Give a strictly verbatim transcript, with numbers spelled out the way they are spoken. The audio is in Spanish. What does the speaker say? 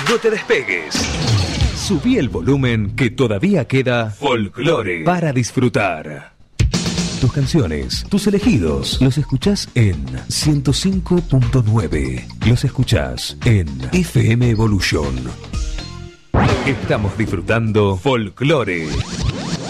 No te despegues. Subí el volumen que todavía queda folclore para disfrutar. Tus canciones, tus elegidos, los escuchás en ciento cinco punto nueve. Los escuchás en F M Evolution. Estamos disfrutando folclore.